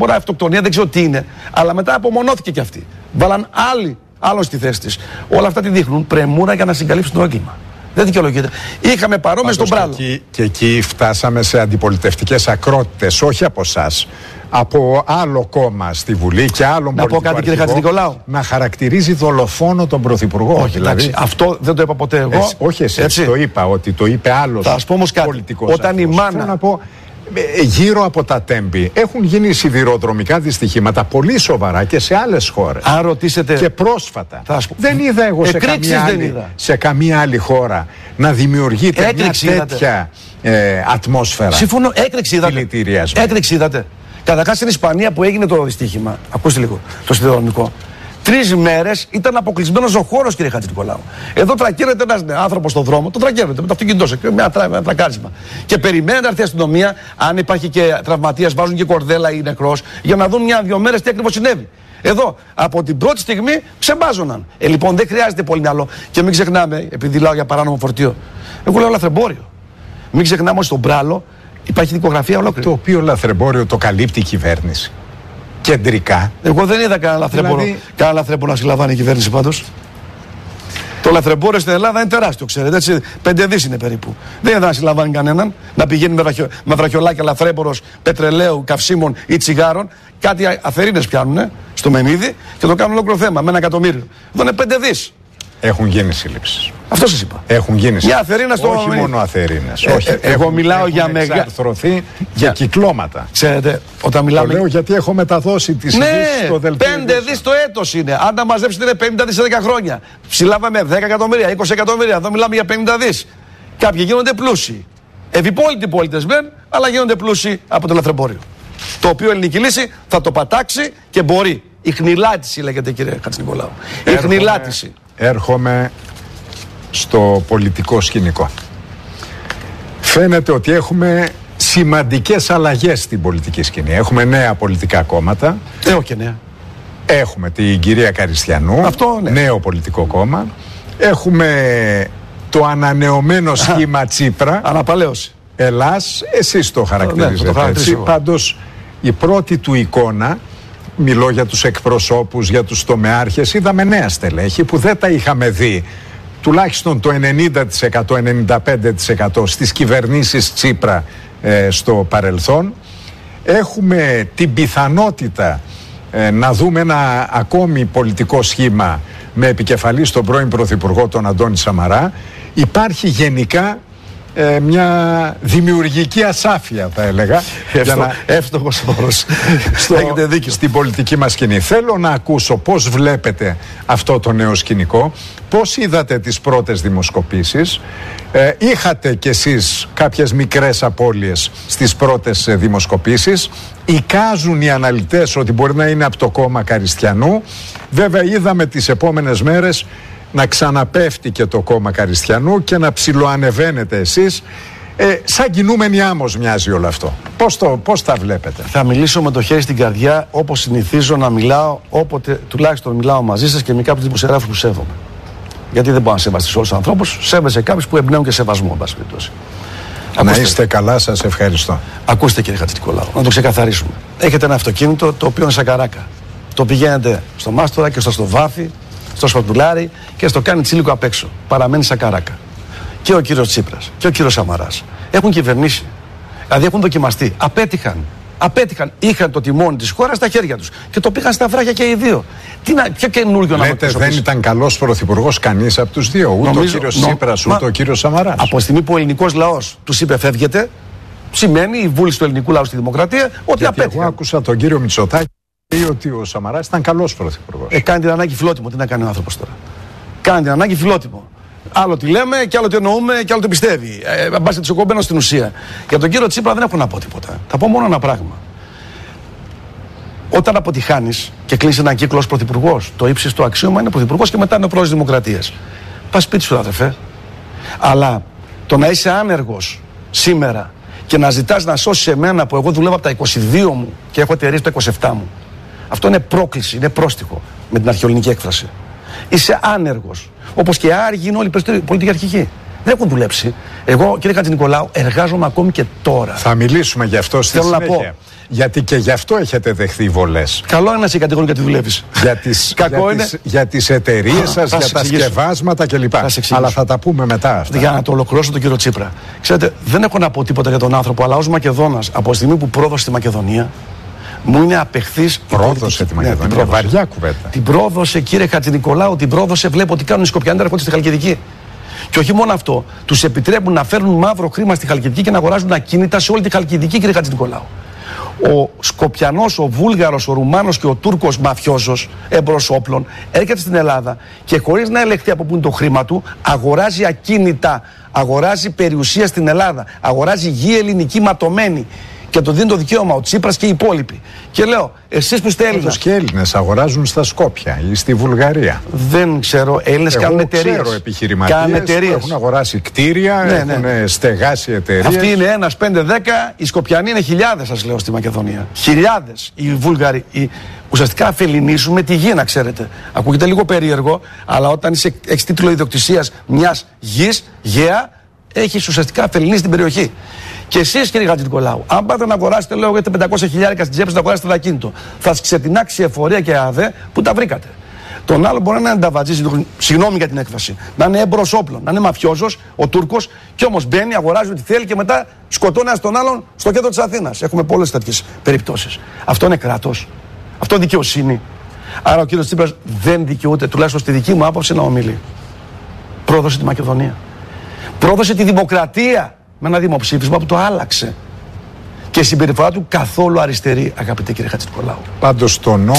Μπορεί αυτοκτονία, δεν ξέρω τι είναι. Αλλά μετά απομονώθηκε κι αυτή. Βάλαν άλλο στη θέση της. Όλα αυτά τι δείχνουν? Πρεμούρα για να συγκαλύψουν το έγκλημα. Δεν δικαιολογείται. Είχαμε παρόμοιες στον Μπράλο. Και εκεί φτάσαμε σε αντιπολιτευτικές ακρότητες, όχι από εσάς. Από άλλο κόμμα στη Βουλή και άλλον πολιτικό πω κάτι, κύριε Χατζηνικολάου. να χαρακτηρίζει δολοφόνο τον Πρωθυπουργό. Όχι, δηλαδή, αυτό δεν το είπα ποτέ εγώ. Όχι εσύ, το είπα, ότι το είπε άλλος πολιτικός. Όταν η μάνα... Να πω, γύρω από τα Τέμπη έχουν γίνει σιδηροδρομικά δυστυχήματα πολύ σοβαρά και σε άλλες χώρες. Αν ρωτήσετε... Και πρόσφατα. Δεν είδα εγώ σε καμία άλλη χώρα να δημιουργείται μια τέτοια ατμόσφαιρα. Συμφωνώ, έκρηξη είδατε. Καταρχάς στην Ισπανία που έγινε το δυστύχημα, ακούστε λίγο, το σιδηροδρομικό. 3 μέρες ήταν αποκλεισμένος ο χώρος, κύριε Χατζηνικολάου. Εδώ τρακέρεται ένας άνθρωπος στον δρόμο, τον τρακέρεται με το αυτοκίνητό σε με ένα τρακάρισμα. Και περιμένει να έρθει η αστυνομία, αν υπάρχει και τραυματίας, βάζουν και κορδέλα ή νεκρός, για να δουν 1-2 μέρες τι ακριβώς συνέβη. Εδώ, από την πρώτη στιγμή ξεμπάζωναν. Λοιπόν, δεν χρειάζεται πολύ μυαλό. Και μην ξεχνάμε, επειδή λέω για παράνομο φορτίο, εγώ λέω λαθρεμπόριο. Μην ξεχνάμε ότι στον Μπράλο υπάρχει δικογραφία ολόκληρη. Το οποίο λαθρεμπόριο το καλύπτει η κυβέρνηση. Κεντρικά. Εγώ δεν είδα κανένα λαθρέμπορο να συλλαμβάνει η κυβέρνηση πάντως. Το λαθρεμπόριο στην Ελλάδα είναι τεράστιο, ξέρετε. Έτσι, 5 δις είναι περίπου. Δεν είδα να συλλαμβάνει κανέναν. Να πηγαίνει με βραχιολάκια λαθρέμπορος πετρελαίου, καυσίμων ή τσιγάρων. Κάτι αφαιρίνες πιάνουν στο Μενίδη και το κάνουν ολόκληρο θέμα με 1 εκατομμύριο. Εδώ είναι 5 δις. Έχουν γίνει σύλληψεις. Αυτό σας είπα. Έχουν γίνει σύλληψεις. Όχι μόνο αθερίνες. Εγώ μιλάω για εξαρθρωθεί για κυκλώματα. Ξέρετε, όταν μιλάμε. Το λέω γιατί έχω μεταδώσει τις ειδήσεις στο δελτίο. 5 δις το έτος είναι. Αν τα μαζέψετε είναι 50 δις σε 10 χρόνια. Συλλάβαμε 10 εκατομμύρια, 20 εκατομμύρια. Εδώ μιλάμε για 50 δις. Κάποιοι γίνονται πλούσιοι. Ευυπόλυτοι πολίτες μεν, αλλά γίνονται πλούσιοι από το λαθρεμπόριο. Το οποίο η ελληνική λύση θα το πατάξει και μπορεί. Η χνηλάτιση λέγεται, κύριε Χατζηνικολάου. Η χνηλάτιση. Έρχομαι στο πολιτικό σκηνικό. Φαίνεται ότι έχουμε σημαντικές αλλαγές στην πολιτική σκηνή. Έχουμε νέα πολιτικά κόμματα. Όχι νέα. Έχουμε την κυρία Καριστιανού, νέο πολιτικό κόμμα. Έχουμε το ανανεωμένο σχήμα Τσίπρα. Αναπαλαίωση. Ελλάς, εσείς το χαρακτηρίζετε έτσι. Πάντως η πρώτη του εικόνα, μιλώ για τους εκπροσώπους, για τους τομεάρχες, είδαμε νέα στελέχη που δεν τα είχαμε δει τουλάχιστον το 90%-95% στις κυβερνήσεις Τσίπρα στο παρελθόν. Έχουμε την πιθανότητα να δούμε ένα ακόμη πολιτικό σχήμα με επικεφαλή στον πρώην Πρωθυπουργό τον Αντώνη Σαμαρά. Υπάρχει μια δημιουργική ασάφεια, θα έλεγα. Εύστοχος όρος. Έχετε δίκιο. Στην πολιτική μας σκηνή. Θέλω να ακούσω πώς βλέπετε αυτό το νέο σκηνικό, πώς είδατε τις πρώτες δημοσκοπήσεις. Είχατε κι εσείς κάποιες μικρές απώλειες στις πρώτες δημοσκοπήσεις. Εικάζουν οι αναλυτές ότι μπορεί να είναι από το κόμμα Καριστιανού. Βέβαια είδαμε τις επόμενες μέρες να ξαναπέφτει και το κόμμα Καριστιανού και να ψιλοανεβαίνετε εσείς. Σαν κινούμενη άμμος μοιάζει όλο αυτό. Πώς τα βλέπετε? Θα μιλήσω με το χέρι στην καρδιά, όπως συνηθίζω να μιλάω, όποτε τουλάχιστον μιλάω μαζί σας και με κάποιους δημοσιογράφους που σέβομαι. Γιατί δεν μπορώ να σεβαστείς όλους τους ανθρώπους, σέβεσαι κάποιους που εμπνέουν και σεβασμό, εν πάση περιπτώσει. Να είστε καλά, σας ευχαριστώ. Ακούστε, κύριε Χατζηνικολάου, να το ξεκαθαρίσουμε. Έχετε ένα αυτοκίνητο το οποίο είναι σαν καράκα. Το πηγαίνετε στο Μάστορα και στο Βάφι, στο Σπατουλάρι και στο κάνει τσίλικο απ' έξω. Παραμένει σαν καράκα. Και ο κύριος Τσίπρας και ο κύριος Σαμαράς έχουν κυβερνήσει. Δηλαδή έχουν δοκιμαστεί. Απέτυχαν. Είχαν το τιμόνι της χώρας στα χέρια τους. Και το πήγαν στα βράχια και οι δύο. Ποιο καινούργιο να λέτε, δεν ήταν καλός πρωθυπουργός κανείς από τους δύο. Ούτε ο κύριος Τσίπρας, ούτε ο κύριος Σαμαράς. Από τη στιγμή που ο ελληνικός λαός τους είπε φεύγετε, σημαίνει η βούληση του ελληνικού λαού στη δημοκρατία ότι απέτυχαν. Εγώ άκουσα τον κύριο Μητσοτάκη ότι ο Σαμαράς ήταν καλός πρωθυπουργός. Κάνει την ανάγκη φιλότιμο. Τι να κάνει ο άνθρωπος τώρα? Κάνει την ανάγκη φιλότιμο. Άλλο τι λέμε και άλλο τι εννοούμε και άλλο τι πιστεύει. Μπάστε τη κομπαίνω στην ουσία. Για τον κύριο Τσίπρα δεν έχω να πω τίποτα. Θα πω μόνο ένα πράγμα. Όταν αποτυχάνεις και κλείνεις έναν κύκλο ως πρωθυπουργός, το ύψιστο αξίωμα είναι πρωθυπουργός και μετά είναι ο πρόεδρος της Δημοκρατίας. Πας σπίτι σου, αδερφέ. Αλλά το να είσαι άνεργος σήμερα και να ζητάς να σώσεις εμένα που εγώ δουλεύω από τα 22 μου και έχω εταιρείες από τα 27 μου, αυτό είναι πρόκληση, είναι πρόστιχο με την αρχαιοελληνική έκφραση. Είσαι άνεργος. Όπως και άργοι είναι όλοι οι πολιτικοί αρχηγοί. Δεν έχουν δουλέψει. Εγώ, κύριε Χατζηνικολάου, εργάζομαι ακόμη και τώρα. Θα μιλήσουμε γι' αυτό στη συνέχεια. Να πω. Γιατί και γι' αυτό έχετε δεχθεί βολές. Καλό είναι να σε κατηγορούν γιατί δουλεύεις. Για τις εταιρείες σας, για τα σκευάσματα κλπ. Αλλά θα τα πούμε μετά αυτά. Για να το ολοκληρώσω τον κύριο Τσίπρα. Ξέρετε, δεν έχω να πω τίποτα για τον άνθρωπο, αλλά ως Μακεδόνας, από τη στιγμή που πρόδωσε τη Μακεδονία, μου είναι απεχθής. Πρόδωσε τη Μακεδονία. Ναι, βαριά κουβέντα. Την πρόδωσε, κύριε Χατζηνικολάου, την πρόδωσε. Βλέπω ότι κάνουν οι Σκοπιανοί να έρχονται στη Χαλκιδική. Και όχι μόνο αυτό, τους επιτρέπουν να φέρνουν μαύρο χρήμα στη Χαλκιδική και να αγοράζουν ακίνητα σε όλη τη Χαλκιδική, κύριε Χατζηνικολάου. Ο Σκοπιανός, ο Βούλγαρος, ο Ρουμάνος και ο Τούρκος μαφιόζος έμπρος όπλων έρχεται στην Ελλάδα και χωρίς να ελεγχθεί από πού είναι το χρήμα του, αγοράζει ακίνητα, αγοράζει περιουσία στην Ελλάδα, αγοράζει γη ελληνική ματωμένη. Και το δίνει το δικαίωμα ο Τσίπρας και οι υπόλοιποι. Και λέω, εσείς που είστε Έλληνες. Και Έλληνες αγοράζουν στα Σκόπια ή στη Βουλγαρία. Δεν ξέρω, Έλληνες κάνουν εταιρείες. Ξέρω επιχειρηματίες που έχουν αγοράσει κτίρια, έχουν στεγάσει εταιρείες. Αυτοί είναι 1, 5, 10. Οι Σκοπιανοί είναι χιλιάδες, σας λέω, στη Μακεδονία. Χιλιάδες. Οι Βούλγαροι. Ουσιαστικά αφεληνίζουν με τη γη, να ξέρετε. Ακούγεται λίγο περίεργο, αλλά όταν έχεις τίτλο ιδιοκτησίας μιας γης, γέα, έχεις ουσιαστικά αφεληνίσει την περιοχή. Και εσείς, κύριε Χατζηνικολάου, αν πάτε να αγοράσετε, λέω, έχετε 500.000 στην τσέπη να αγοράσετε το ακίνητο, θα σας ξετινάξει η εφορία και ΑΔΕ που τα βρήκατε. Τον άλλο μπορεί να είναι νταβατζής, συγγνώμη για την έκφραση, να είναι έμπρος όπλων, να είναι μαφιόζος, ο Τούρκος, και όμως μπαίνει, αγοράζει ό,τι θέλει και μετά σκοτώνει ένας τον άλλον στο κέντρο της Αθήνας. Έχουμε πολλές τέτοιες περιπτώσεις. Αυτό είναι κράτος. Αυτό είναι δικαιοσύνη. Άρα ο κύριος Τσίπρας δεν δικαιούται, τουλάχιστον στη δική μου άποψη, να ομιλεί. Πρόδωσε τη Μακεδονία. Πρόδωσε τη δημοκρατία. Με ένα δημοψήφισμα που το άλλαξε. Και η συμπεριφορά του καθόλου αριστερή, αγαπητέ κύριε Χατζηνικολάου. Πάντως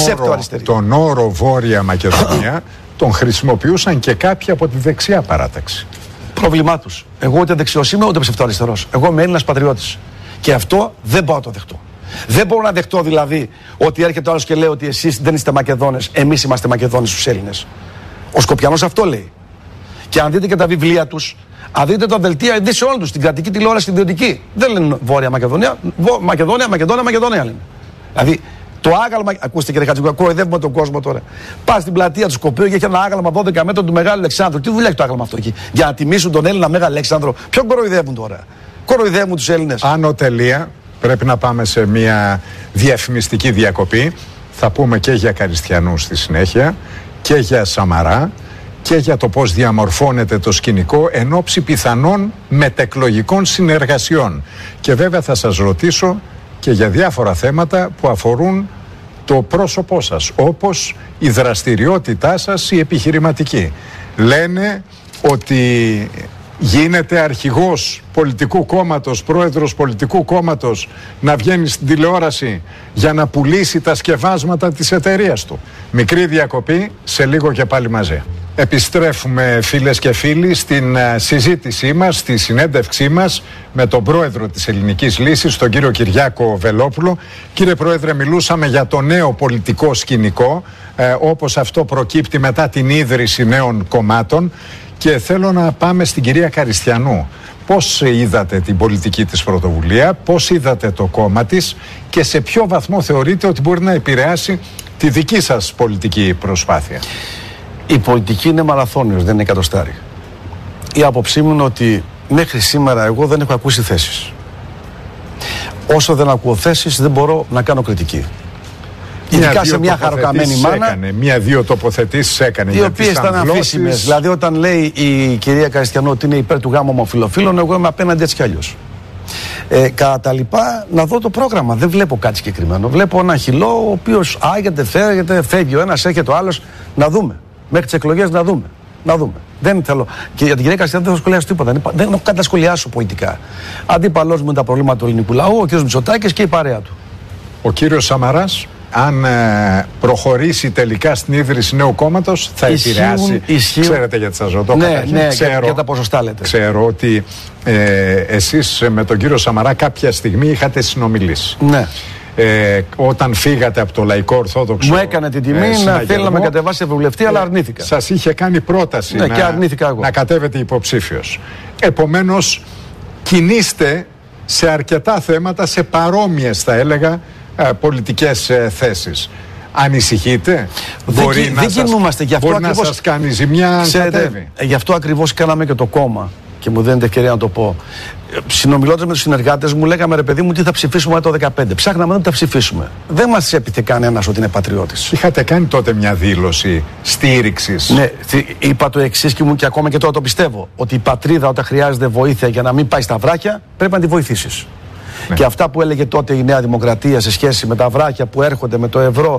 τον όρο Βόρεια Μακεδονία τον χρησιμοποιούσαν και κάποιοι από τη δεξιά παράταξη. Πρόβλημά τους. Εγώ ούτε δεξιός είμαι ούτε ψευτοαριστερός. Εγώ είμαι Έλληνας πατριώτης. Και αυτό δεν μπορώ να το δεχτώ. Δεν μπορώ να δεχτώ δηλαδή ότι έρχεται ο άλλος και λέει ότι εσείς δεν είστε Μακεδόνες, εμείς είμαστε Μακεδόνες στους Έλληνες. Ο Σκοπιανός αυτό λέει. Και αν δείτε και τα βιβλία τους, αν δείτε τα δελτία ειδήσεων όλων τους, στην κρατική τηλεόραση, στην ιδιωτική, δεν λένε Βόρεια Μακεδονία, Μακεδόνια λένε. Δηλαδή το άγαλμα, ακούστε κύριε Χατζηνικολάου, κοροϊδεύουμε τον κόσμο τώρα. Πας στην πλατεία του Σκοπίου και έχει ένα άγαλμα 12 μέτρων του Μεγάλου Αλεξάνδρου. Τι δουλειά έχει το άγαλμα αυτό εκεί? Για να τιμήσουν τον Έλληνα Μέγα Αλέξανδρο. Ποιον κοροϊδεύουν τώρα? Κοροϊδεύουν τους Έλληνες. Άνω τελεία, πρέπει να πάμε σε μια διαφημιστική διακοπή. Θα πούμε και για Καριστιανού στη συνέχεια και για Σαμαρά και για το πώς διαμορφώνεται το σκηνικό εν ώψη πιθανών μετεκλογικών συνεργασιών. Και βέβαια θα σας ρωτήσω και για διάφορα θέματα που αφορούν το πρόσωπό σας, όπως η δραστηριότητά σας η επιχειρηματική. Λένε ότι γίνεται αρχηγός πολιτικού κόμματος, πρόεδρος πολιτικού κόμματος, να βγαίνει στην τηλεόραση για να πουλήσει τα σκευάσματα της εταιρείας του. Μικρή διακοπή, σε λίγο και πάλι μαζί. Επιστρέφουμε, φίλες και φίλοι, στην συζήτησή μας, στη συνέντευξή μας με τον πρόεδρο της Ελληνικής Λύσης, τον κύριο Κυριάκο Βελόπουλο. Κύριε Πρόεδρε, μιλούσαμε για το νέο πολιτικό σκηνικό, όπως αυτό προκύπτει μετά την ίδρυση νέων κομμάτων, και θέλω να πάμε στην κυρία Καριστιανού. Πώς είδατε την πολιτική της πρωτοβουλία, πώς είδατε το κόμμα της και σε ποιο βαθμό θεωρείτε ότι μπορεί να επηρεάσει τη δική σας πολιτική προσπάθεια? Η πολιτική είναι μαραθώνιος, δεν είναι εκατοστάρι. Η άποψή μου είναι ότι μέχρι σήμερα εγώ δεν έχω ακούσει θέσεις. Όσο δεν ακούω θέσεις, δεν μπορώ να κάνω κριτική. Ειδικά σε μια χαροκαμένη μάνα. Μία-δύο τοποθετήσεις έκανε. Οι οποίες ήταν αφήσιμες. Δηλαδή, όταν λέει η κυρία Καριστιανού ότι είναι υπέρ του γάμου ομοφυλοφίλων, εγώ είμαι απέναντι έτσι κι αλλιώς. Κατά τα λοιπά, να δω το πρόγραμμα. Δεν βλέπω κάτι συγκεκριμένο. Βλέπω ένα χυλό, ο οποίος άγεται, φεύγει ο ένας, έρχεται ο άλλος. Να δούμε. Μέχρι τις εκλογές να δούμε. Να δούμε. Δεν θέλω. Και για την κυρία Καριστιανού δεν θα σχολιάσω τίποτα. Δεν έχω κάτι να σχολιάσω πολιτικά. Αντίπαλός μου είναι τα προβλήματα του ελληνικού λαού, ο κύριος Μητσοτάκης και η παρέα του. Ο κύριος Σαμαράς, αν προχωρήσει τελικά στην ίδρυση νέου κόμματος, θα επηρεάσει. Ξέρετε γιατί σας ρωτώ? Ναι, για τα ποσοστά λέτε. Ξέρω ότι εσείς με τον κύριο Σαμαρά κάποια στιγμή είχατε συνομιλήσει. Ναι. Όταν φύγατε από το Λαϊκό Ορθόδοξο. Μου έκανε την τιμή να θέλει να με κατεβάσει ευρωβουλευτή, αλλά αρνήθηκα. Σας είχε κάνει πρόταση να κατέβετε υποψήφιος. Επομένως, κινείστε σε αρκετά θέματα, σε παρόμοιες θα έλεγα πολιτικές θέσεις. Ανησυχείτε? Δεν κινούμαστε. Μπορεί να σας κάνει ζημιά αν κατέβει. Γι' αυτό ακριβώς κάναμε και το κόμμα. και μου δίνετε ευκαιρία να το πω. Συνομιλώντας με τους συνεργάτες μου, λέγαμε ρε παιδί μου τι θα ψηφίσουμε το 2015. Ψάχναμε να τα ψηφίσουμε. Δεν μας έπειθε κανένας ότι είναι πατριώτης. Είχατε κάνει τότε μια δήλωση στήριξης. Ναι, είπα το εξής και ακόμα και τώρα το πιστεύω. Ότι η πατρίδα όταν χρειάζεται βοήθεια για να μην πάει στα βράχια, πρέπει να τη βοηθήσεις. Ναι. Και αυτά που έλεγε τότε η Νέα Δημοκρατία σε σχέση με τα βράχια που έρχονται, με το ευρώ,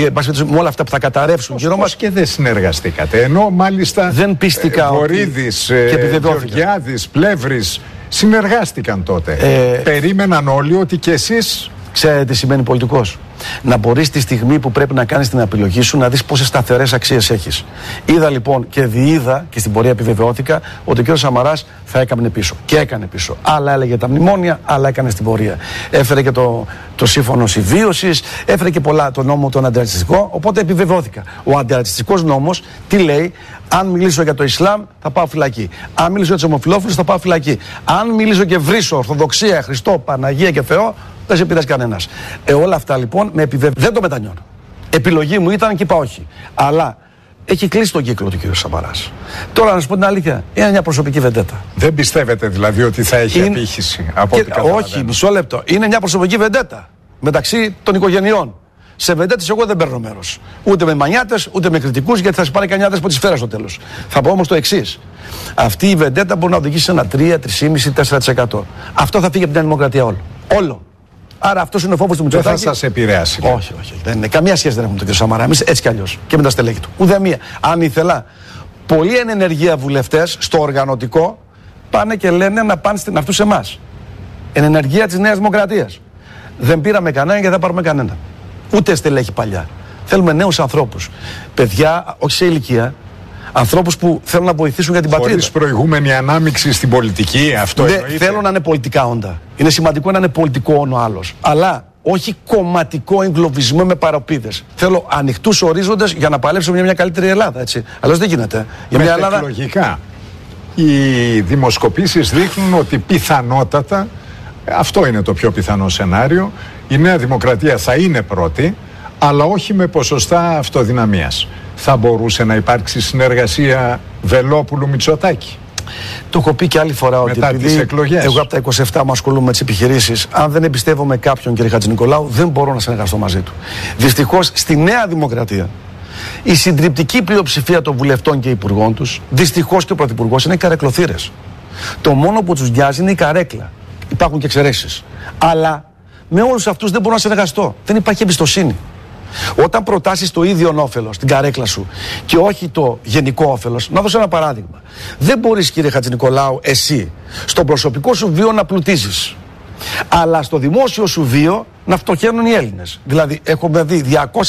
με όλα αυτά που θα καταρρεύσουν γύρω μας. Και δεν συνεργαστήκατε. Ενώ μάλιστα δεν πίστηκα Βορίδης, Γεωργιάδης, Πλεύρης συνεργάστηκαν τότε. Περίμεναν όλοι ότι και εσείς. Ξέρετε τι σημαίνει πολιτικός? Να μπορείς τη στιγμή που πρέπει να κάνεις την επιλογή σου να δεις πόσες σταθερές αξίες έχεις. Είδα λοιπόν και διείδα και στην πορεία επιβεβαιώθηκα ότι ο κ. Σαμαράς θα έκανε πίσω. Και έκανε πίσω. Άλλα έλεγε τα μνημόνια, άλλα έκανε στην πορεία. Έφερε και το σύμφωνο συμβίωσης, έφερε και πολλά το νόμο τον αντιρατσιστικό. Οπότε επιβεβαιώθηκα. Ο αντιρατσιστικός νόμος τι λέει? Αν μιλήσω για το Ισλάμ θα πάω φυλακή. Αν μιλήσω για τους ομοφυλόφιλους θα πάω φυλακή. Αν μιλήσω και βρίσω Ορθοδοξία, Χριστό, Παναγία και Θεό, δεν σε πειράζει κανένας. Όλα αυτά λοιπόν με δεν το μετανιώνω. Επιλογή μου ήταν και είπα όχι. Αλλά έχει κλείσει τον κύκλο του κ. Σαμαράς. Τώρα να σου πω την αλήθεια, είναι μια προσωπική βεντέτα. Δεν πιστεύετε δηλαδή ότι θα έχει απήχηση από ό,τι καταλαβαίνω? Όχι, μισό λεπτό. Είναι μια προσωπική βεντέτα μεταξύ των οικογενειών. Σε βεντέτες εγώ δεν παίρνω μέρος. Ούτε με μανιάτες, ούτε με κριτικούς, γιατί θα σου πάρει κανένα δέσποτη σφαίρα στο τέλος. Θα πω όμως το εξής. Αυτή η βεντέτα μπορεί να οδηγήσει σε ένα 3, 3,5, 4%. Αυτό θα φύγει από την Δημοκρατία όλο. Άρα αυτό είναι ο φόβος του Μητσοτάκη. Δεν θα σας επηρεάσει. Όχι. Δεν είναι. Καμία σχέση δεν έχουμε με τον κ. Σαμαρά. Εμείς έτσι κι αλλιώς. Και με τα στελέχη του. Ουδέμια. Αν ήθελα, πολλοί εν ενεργεία βουλευτές στο οργανωτικό πάνε και λένε να πάνε στην αυτούς εμάς. Εν ενεργεία της Νέας Δημοκρατίας. Δεν πήραμε κανέναν και δεν πάρουμε κανέναν. Ούτε στελέχη παλιά. Θέλουμε νέους ανθρώπους. Παιδιά, όχι σε ηλικία. Ανθρώπους που θέλουν να βοηθήσουν για την πατρίδα. Χωρίς προηγούμενη ανάμειξη στην πολιτική, αυτό εννοείται. Θέλω να είναι πολιτικά όντα. Είναι σημαντικό να είναι πολιτικό όν ο άλλος. Αλλά όχι κομματικό εγκλωβισμό με παροπίδες. Θέλω ανοιχτούς ορίζοντες για να παλέψουμε για μια καλύτερη Ελλάδα. Έτσι. Αλλιώς δεν γίνεται. Για μια Ελλάδα. Λογικά. Οι δημοσκοπήσεις δείχνουν ότι πιθανότατα, αυτό είναι το πιο πιθανό σενάριο, η Νέα Δημοκρατία θα είναι πρώτη, αλλά όχι με ποσοστά αυτοδυναμίας. Θα μπορούσε να υπάρξει συνεργασία Βελόπουλου-Μητσοτάκη? Το έχω πει και άλλη φορά ότι μετά τις εκλογές. Εγώ από τα 27 μου ασχολούμαι με τις επιχειρήσεις. Αν δεν εμπιστεύομαι κάποιον, κ. Χατζηνικολάου, δεν μπορώ να συνεργαστώ μαζί του. Δυστυχώς στη Νέα Δημοκρατία η συντριπτική πλειοψηφία των βουλευτών και υπουργών τους, δυστυχώς και ο πρωθυπουργός, είναι καρεκλοθύρες. Το μόνο που τους νοιάζει είναι η καρέκλα. Υπάρχουν και εξαιρέσεις. Αλλά με όλους αυτούς δεν μπορώ να συνεργαστώ. Δεν υπάρχει εμπιστοσύνη. Όταν προτάσεις το ίδιο όφελος, την καρέκλα σου, και όχι το γενικό όφελος, να δώσω ένα παράδειγμα. Δεν μπορείς, κύριε Χατζηνικολάου, εσύ στο προσωπικό σου βίο να πλουτίζεις, αλλά στο δημόσιο σου βίο να φτωχαίνουν οι Έλληνες. Δηλαδή, έχουμε δει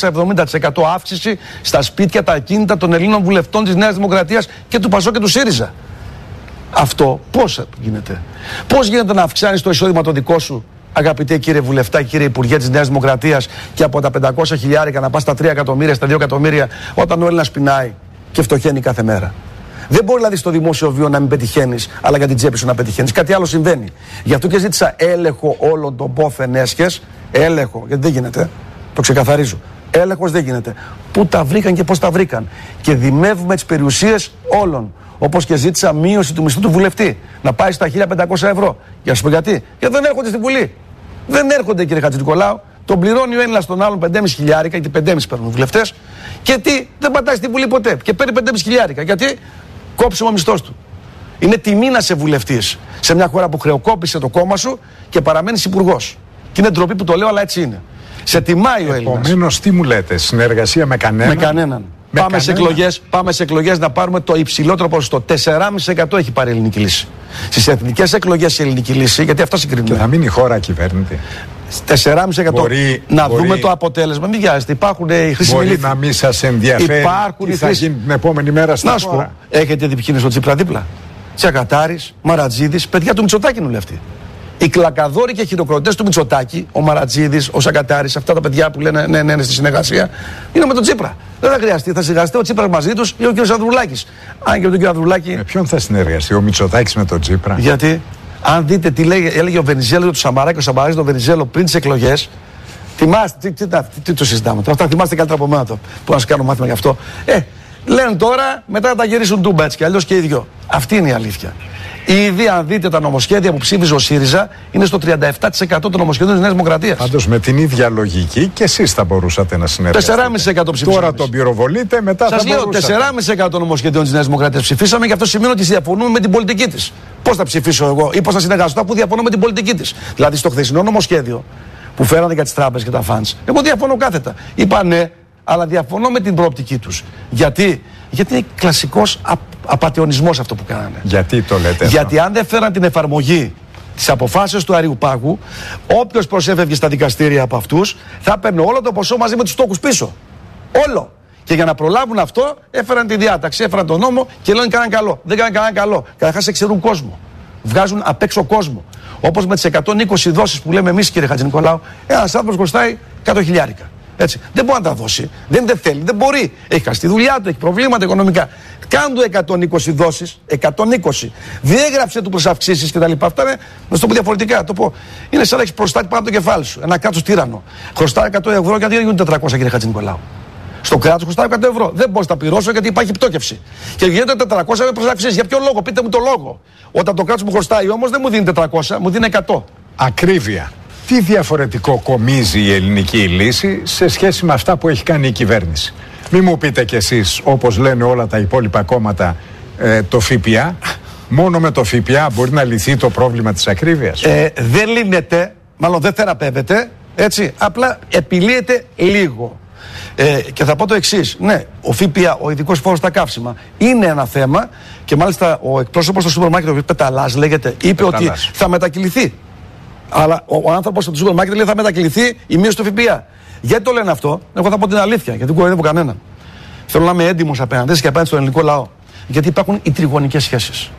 270% αύξηση στα σπίτια, τα ακίνητα των Ελλήνων βουλευτών της Νέας Δημοκρατίας και του ΠΑΣΟΚ και του ΣΥΡΙΖΑ. Αυτό πώς γίνεται? Πώς γίνεται να αυξάνεις το εισόδημα το δικό σου, αγαπητέ κύριε Βουλευτά και κύριε Υπουργέ της Νέας Δημοκρατίας, και από τα 500 χιλιάρικα να πας στα 3 εκατομμύρια, στα 2 εκατομμύρια, όταν ο Έλληνας πεινάει και φτωχαίνει κάθε μέρα? Δεν μπορεί δηλαδή στο δημόσιο βίο να μην πετυχαίνεις, αλλά για την τσέπη σου να πετυχαίνεις. Κάτι άλλο συμβαίνει. Γι' αυτό και ζήτησα έλεγχο όλων των πόθεν έσχες. Έλεγχο, γιατί δεν γίνεται. Το ξεκαθαρίζω. Έλεγχος δεν γίνεται. Πού τα βρήκαν και πώς τα βρήκαν. Και δημεύουμε τις περιουσίες όλων. Όπως και ζήτησα μείωση του μισθού του βουλευτή. Να πάει στα 1.500 ευρώ. Για να σου πω γιατί? Γιατί δεν έρχονται στην Βουλή. Δεν έρχονται, κύριε Χατζηνικολάου. Τον πληρώνει ο Έλληνας τον άλλον 5.500 χιλιάρικα, γιατί 5.500 παίρνουν βουλευτές. Και τι, δεν πατάει στη Βουλή ποτέ. Και παίρνει 5.500 χιλιάρικα. Γιατί? Κόψιμο μισθός του. Είναι τιμή να είσαι βουλευτής σε μια χώρα που χρεοκόπησε το κόμμα σου και παραμένεις υπουργός. Και είναι ντροπή που το λέω, αλλά έτσι είναι. Σε τιμάει ο Έλληνας. Επομένως, τι μου λέτε, συνεργασία με κανέναν? Με κανέναν. Πάμε σε εκλογές να πάρουμε το υψηλότερο ποσοστό. 4,5% έχει πάρει η Ελληνική Λύση. Στις εθνικές εκλογές η Ελληνική Λύση, γιατί αυτά συγκρίνουμε. Και θα μείνει η χώρα ακυβέρνητη. 4,5%. Να δούμε το αποτέλεσμα. Μην βιάζεστε. Υπάρχουν οι χρήσιμοι λύθοι. Μπορεί να μην σας ενδιαφέρει τι θα γίνει την επόμενη μέρα στην χώρα. Να σου πω, έχετε δει ποιοι είναι στο Τσίπρα δίπλα? Τσακατάρης, Μαρατζίδης, παιδιά του Μητσοτάκη είναι όλοι αυτοί. Οι κλακαδόροι και χειροκροτές του Μητσοτάκη, ο Μαρατζίδης, ο Σακατάρης, αυτά τα παιδιά που λένε ναι στη συνεργασία, είναι με τον Τσίπρα. Δεν θα χρειαστεί, θα συνεργαστεί ο Τσίπρας μαζί τους ή ο κ. Ανδρουλάκης. Αν και με τον κ. Ανδρουλάκη. Με ποιον θα συνεργαστεί, ο Μητσοτάκης με τον Τσίπρα? Γιατί, αν δείτε τι έλεγε ο Βενιζέλο του Σαμαρά και ο Σαμαράς τον Βενιζέλο πριν τις εκλογές, θυμάστε, τι το συζητάμε τώρα, αυτά θυμάστε καλύτερα από μένα το, που να σας κάνω μάθημα γι' αυτό. Λένε τώρα μετά θα τα γυρίσουν τούμπα έτσι κι αλλιώς και οι δυο. Αυτή είναι η αλήθεια. Ήδη, αν δείτε τα νομοσχέδια που ψήφιζε ο ΣΥΡΙΖΑ, είναι στο 37% των νομοσχεδίων της Νέας Δημοκρατίας. Πάντως με την ίδια λογική και εσείς θα μπορούσατε να συνεργαστείτε. 4,5% ψηφίσαμε. Τώρα τον πυροβολείτε, μετά σας θα μπορούσατε. Σας λέω 4,5% των νομοσχεδίων της Νέας Δημοκρατίας ψηφίσαμε και αυτό σημαίνει ότι διαφωνούμε με την πολιτική της. Πώς θα ψηφίσω εγώ ή πώς θα συνεργαστώ που διαφωνώ με την πολιτική της. Δηλαδή στο χθεσινό νομοσχέδιο που φέρανε για τις τράπεζες και τα funds, εγώ διαφωνώ κάθετα. Είπα ναι, αλλά διαφωνώ με την προοπτική τους. Γιατί είναι κλασικός απατεωνισμός αυτό που κάνανε. Γιατί το λέτε? Γιατί αν δεν φέραν την εφαρμογή της αποφάσεως του Αριουπάγου, όποιος προσέφευγε στα δικαστήρια από αυτούς θα παίρνει όλο το ποσό μαζί με τους τόκους πίσω. Όλο. Και για να προλάβουν αυτό, έφεραν τη διάταξη, έφεραν τον νόμο και λένε κάναν καλό. Δεν κάναν κανένα καλό. Καταρχάς εξαιρούν κόσμο. Βγάζουν απ' έξω κόσμο. Όπως με τις 120 δόσεις που λέμε εμείς, κύριε Χατζηνικολάου, ένας άνθρωπος χρωστάει 100.000. Έτσι. Δεν μπορεί να τα δώσει. Δεν θέλει, δεν μπορεί. Έχει χάσει τη δουλειά του, έχει προβλήματα οικονομικά. Κάνουν του 120 δόσεις, 120. Διέγραψε του προς αυξήσεις κτλ. Αυτά είναι, να σου το πω διαφορετικά. Το πω. Είναι σαν να έχει προστάτη πάνω από το κεφάλι σου. Ένα κράτος τύραννο. Χρωστάει 100 ευρώ γιατί δεν γίνουν 400, κύριε Χατζηνικολάου. Στο κράτος χρωστάει 100 ευρώ. Δεν μπορώ να τα πληρώσω γιατί υπάρχει πτώκευση. Και γίνεται 400 με προς αυξήσεις. Για ποιο λόγο, πείτε μου το λόγο. Όταν το κράτος μου χρωστάει όμως δεν μου δίνει 400, μου δίνει 100. Ακρίβεια. Τι διαφορετικό κομίζει η ελληνική λύση σε σχέση με αυτά που έχει κάνει η κυβέρνηση? Μην μου πείτε κι εσείς, όπως λένε όλα τα υπόλοιπα κόμματα, το ΦΠΑ. Μόνο με το ΦΠΑ μπορεί να λυθεί το πρόβλημα της ακρίβειας? Δεν λύνεται, μάλλον δεν θεραπεύεται, έτσι, απλά επιλύεται λίγο. Και θα πω το εξής. Ναι, ο ΦΠΑ, ο ειδικός φόρος στα καύσιμα, είναι ένα θέμα και μάλιστα ο εκπρόσωπος του σούπερ μάρκετ, ο Πεταλάς λέγεται, είπε ότι θα μετακυληθεί. Αλλά ο άνθρωπος του σούπερ μάρκετ λέει θα μετακυληθεί η μείωση του ΦΠΑ. Γιατί το λένε αυτό? Εγώ θα πω την αλήθεια, γιατί δεν κοροϊδεύω κανέναν. Θέλω να είμαι έντιμος απέναντι και απέναντι στον ελληνικό λαό. Γιατί υπάρχουν οι τριγωνικές σχέσεις.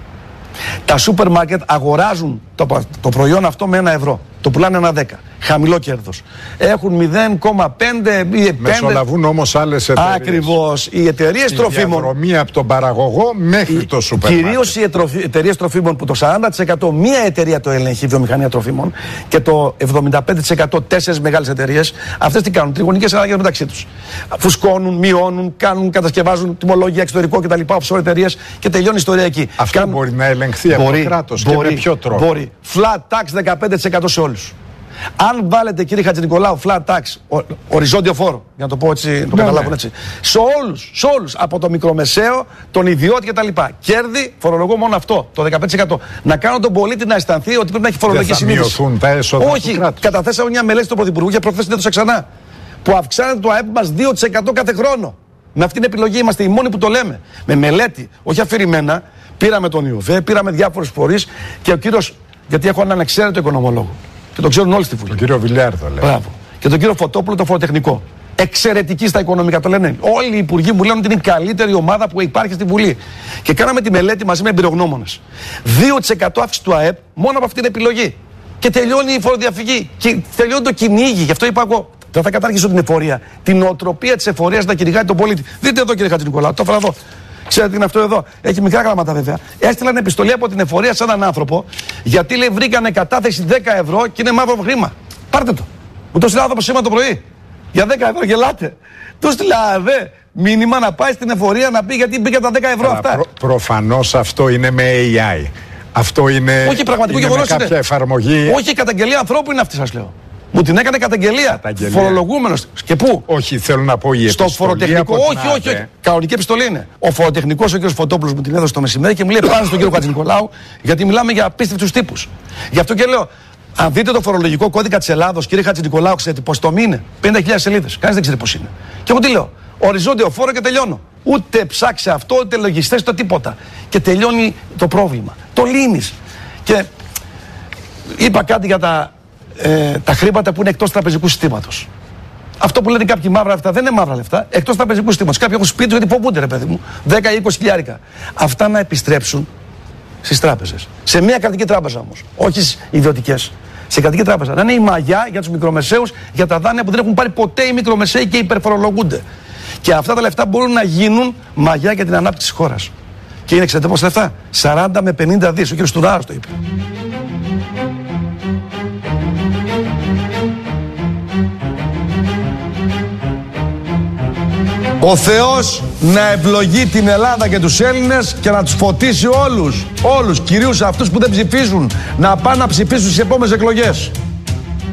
Τα σούπερ μάρκετ αγοράζουν το προϊόν αυτό με 1 ευρώ. Το πουλάνε 1,10. Χαμηλό κέρδος. Έχουν 0,5 ή 5. Μεσολαβούν όμως άλλες εταιρείες. Ακριβώς. Οι εταιρείες τροφίμων. Η διαδρομή από τον παραγωγό μέχρι το σούπερ μάρκετ. Κυρίως οι εταιρείες τροφίμων που το 40% μία εταιρεία το ελέγχει, η βιομηχανία τροφίμων, και το 75% 4 μεγάλες εταιρείες. Αυτές τι κάνουν? Τριγωνικές αλλαγές μεταξύ τους. Φουσκώνουν, μειώνουν, κατασκευάζουν τιμολόγια εξωτερικό κτλ. Offshore εταιρείες και τελειώνει η ιστορία εκεί. Αυτό μπορεί να ελεγχθεί από το κράτος και με ποιο τρόπο? Μπορεί. Flat tax 15% σε όλους. Αν βάλετε, κύριε Χατζηνικολάου, flat tax, οριζόντιο φόρο, για να το πω έτσι, το καταλάβουν έτσι, σε όλους, από το μικρομεσαίο, τον ιδιώτη κτλ. Κέρδη, φορολογώ μόνο αυτό, το 15%. Να κάνω τον πολίτη να αισθανθεί ότι πρέπει να έχει φορολογική συνείδηση. Δεν θα μειωθούν τα έσοδα του κράτους? Όχι, καταθέσαμε μια μελέτη του Πρωθυπουργού και προχθές δεν το ξανά. Που αυξάνεται το ΑΕΠ μας 2% κάθε χρόνο. Με αυτήν την επιλογή είμαστε οι μόνοι που το λέμε. Με μελέτη, όχι αφηρημένα, πήραμε τον ΙΟΒΕ, πήραμε διάφορους φορείς και ο κύριος, γιατί έχω έναν ανεξαίρετο οικονομολόγο. Και το ξέρουν όλοι στη Βουλή. Τον κύριο Βιλιάρδο, λέει. Μπράβο. Και τον κύριο Φωτόπουλο, το φοροτεχνικό. Εξαιρετική στα οικονομικά, το λένε. Όλοι οι υπουργοί μου λένε ότι είναι η καλύτερη ομάδα που υπάρχει στη Βουλή. Και κάναμε τη μελέτη μαζί με εμπειρογνώμονες. 2% αύξηση του ΑΕΠ μόνο από αυτή την επιλογή. Και τελειώνει η φοροδιαφυγή. Και τελειώνει το κυνήγι. Γι' αυτό είπα εγώ. Δεν θα κατάργησω την εφορία. Την νοοτροπία της εφορίας να κυνηγάει τον πολίτη. Δείτε εδώ, κύριε Χατζηνικολάου, το έφερα εδώ. Ξέρετε τι είναι αυτό εδώ? Έχει μικρά γράμματα βέβαια. Έστειλαν επιστολή από την εφορία σε έναν άνθρωπο, γιατί λέει βρήκανε κατάθεση 10 ευρώ και είναι μαύρο χρήμα. Πάρτε το. Μου το στείλα άνθρωπο σήμερα το πρωί. Για 10 ευρώ γελάτε. Του στείλα μήνυμα να πάει στην εφορία να πει γιατί μπήκαν τα 10 ευρώ αυτά. Προφανώς αυτό είναι με AI. Αυτό είναι, όχι, πραγματικό είναι με κάποια εφαρμογή. Όχι, η καταγγελία ανθρώπου είναι αυτή, σας λέω. Μου την έκανε καταγγελία. Φορολογούμενος. Και πού? Όχι, θέλω να πω η επιστολή. Στο φοροτεχνικό. Όχι. Κανονική επιστολή είναι. Ο φοροτεχνικός, ο κ. Φωτόπουλος, μου την έδωσε το μεσημέρι και μου λέει: Πάμε στον κ. Χατζηνικολάου, γιατί μιλάμε για απίστευτους τύπους. Γι' αυτό και λέω: αν δείτε το φορολογικό κώδικα της Ελλάδος, κ. Χατζηνικολάου, ξέρετε πώς το είναι? 50.000 σελίδες. Κανείς δεν ξέρει πώς είναι. Και εγώ τι λέω? Οριζόντιο φόρο και τελειώνω. Ούτε ψάξε αυτό, ούτε λογιστές, ούτε τίποτα. Και τελειώνει το πρόβλημα. Το λύνεις. Και είπα κάτι για τα χρήματα που είναι εκτός τραπεζικού συστήματος. Αυτό που λένε κάποιοι μαύρα λεφτά δεν είναι μαύρα λεφτά, εκτός τραπεζικού συστήματος. Κάποιοι έχουν σπίτι γιατί φοβούνται, ρε παιδί μου, 10 ή 20 χιλιάρικα. Αυτά να επιστρέψουν στις τράπεζες. Σε μια κρατική τράπεζα όμως, όχι στις ιδιωτικές. Σε κρατική τράπεζα. Να είναι η μαγιά για τους μικρομεσαίους, για τα δάνεια που δεν έχουν πάρει ποτέ οι μικρομεσαίοι και υπερφορολογούνται. Και αυτά τα λεφτά μπορούν να γίνουν μαγιά για την ανάπτυξη της χώρας. Και είναι, ξέρετε πόσα λεφτά? 40 με 50 δις. Ο κ. Στουράρος το είπε. Ο Θεός να ευλογεί την Ελλάδα και τους Έλληνες και να τους φωτίσει όλους, κυρίως αυτούς που δεν ψηφίζουν, να πάνε να ψηφίσουν στις επόμενες εκλογές.